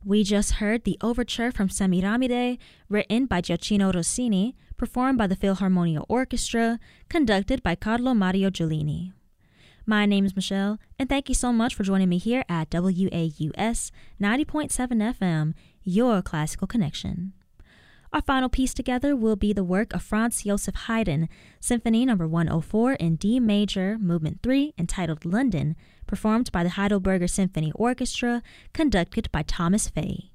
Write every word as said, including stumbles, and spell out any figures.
We just heard the overture from Semiramide, written by Gioacchino Rossini, performed by the Philharmonia Orchestra, conducted by Carlo Mario Giulini. My name is Michelle, and thank you so much for joining me here at W A U S ninety point seven F M, your classical connection. Our final piece together will be the work of Franz Joseph Haydn, Symphony number one oh four in D major, Movement three, entitled London, performed by the Heidelberger Symphony Orchestra, conducted by Thomas Fay.